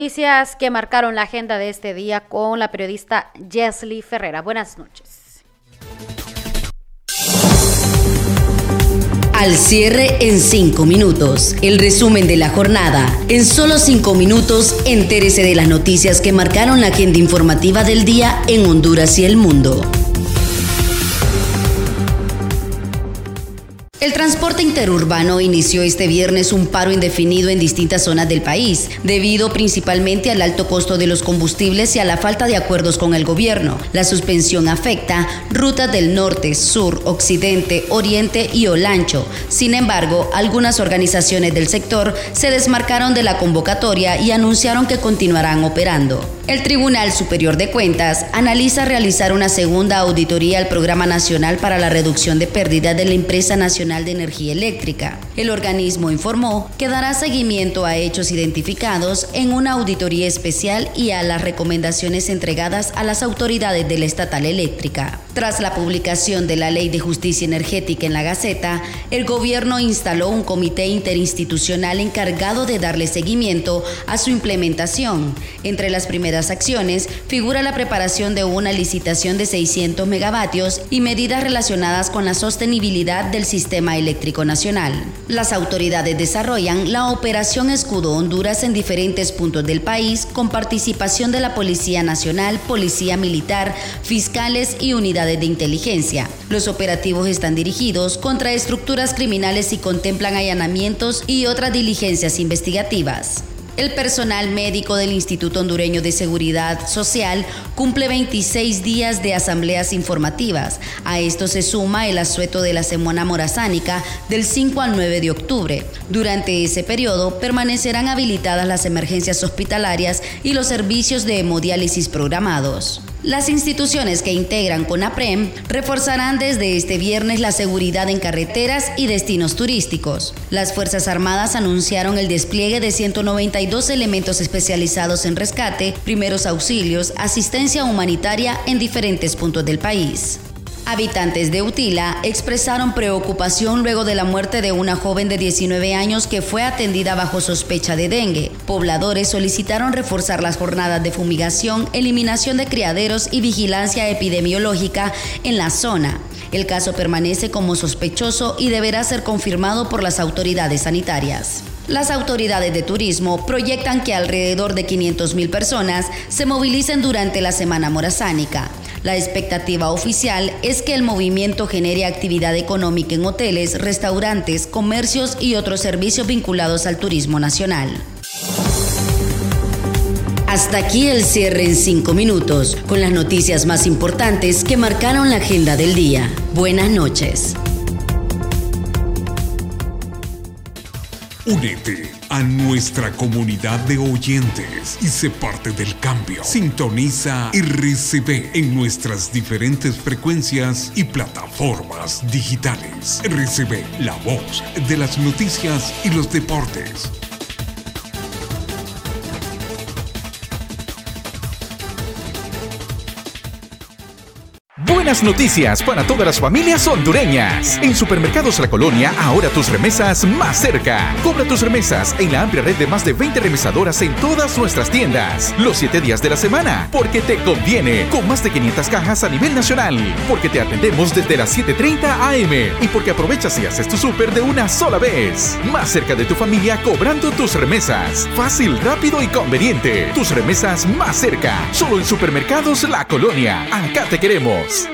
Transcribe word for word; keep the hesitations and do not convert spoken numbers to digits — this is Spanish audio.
Noticias que marcaron la agenda de este día con la periodista Jesly Ferreira. Buenas noches. Al cierre en cinco minutos. El resumen de la jornada. En solo cinco minutos, entérese de las noticias que marcaron la agenda informativa del día en Honduras y el mundo. El transporte interurbano inició este viernes un paro indefinido en distintas zonas del país, debido principalmente al alto costo de los combustibles y a la falta de acuerdos con el gobierno. La suspensión afecta rutas del norte, sur, occidente, oriente y Olancho. Sin embargo, algunas organizaciones del sector se desmarcaron de la convocatoria y anunciaron que continuarán operando. El Tribunal Superior de Cuentas analiza realizar una segunda auditoría al Programa Nacional para la Reducción de Pérdidas de la Empresa Nacional de Energía Eléctrica. El organismo informó que dará seguimiento a hechos identificados en una auditoría especial y a las recomendaciones entregadas a las autoridades de la estatal eléctrica. Tras la publicación de la Ley de Justicia Energética en la Gaceta, el gobierno instaló un comité interinstitucional encargado de darle seguimiento a su implementación. Entre las primeras acciones figura la preparación de una licitación de seiscientos megavatios y medidas relacionadas con la sostenibilidad del sistema eléctrico nacional. Las autoridades desarrollan la Operación Escudo Honduras en diferentes puntos del país con participación de la Policía Nacional, Policía Militar, fiscales y unidades de inteligencia. Los operativos están dirigidos contra estructuras criminales y contemplan allanamientos y otras diligencias investigativas. El personal médico del Instituto Hondureño de Seguridad Social cumple veintiséis días de asambleas informativas. A esto se suma el asueto de la Semana Morazánica del cinco al nueve de octubre. Durante ese periodo permanecerán habilitadas las emergencias hospitalarias y los servicios de hemodiálisis programados. Las instituciones que integran CONAPREM reforzarán desde este viernes la seguridad en carreteras y destinos turísticos. Las Fuerzas Armadas anunciaron el despliegue de ciento noventa y dos elementos especializados en rescate, primeros auxilios, asistencia humanitaria en diferentes puntos del país. Habitantes de Utila expresaron preocupación luego de la muerte de una joven de diecinueve años que fue atendida bajo sospecha de dengue. Pobladores solicitaron reforzar las jornadas de fumigación, eliminación de criaderos y vigilancia epidemiológica en la zona. El caso permanece como sospechoso y deberá ser confirmado por las autoridades sanitarias. Las autoridades de turismo proyectan que alrededor de quinientas mil personas se movilicen durante la Semana Morazánica. La expectativa oficial es que el movimiento genere actividad económica en hoteles, restaurantes, comercios y otros servicios vinculados al turismo nacional. Hasta aquí el cierre en cinco minutos, con las noticias más importantes que marcaron la agenda del día. Buenas noches. Únete a nuestra comunidad de oyentes y sé parte del cambio. Sintoniza R C B en nuestras diferentes frecuencias y plataformas digitales. R C B, la voz de las noticias y los deportes. Buenas noticias para todas las familias hondureñas. En Supermercados La Colonia, ahora tus remesas más cerca. Cobra tus remesas en la amplia red de más de veinte remesadoras en todas nuestras tiendas. Los siete días de la semana, porque te conviene. Con más de quinientas cajas a nivel nacional. Porque te atendemos desde las siete treinta a eme. Y porque aprovechas y haces tu súper de una sola vez. Más cerca de tu familia cobrando tus remesas. Fácil, rápido y conveniente. Tus remesas más cerca. Solo en Supermercados La Colonia. Acá te queremos.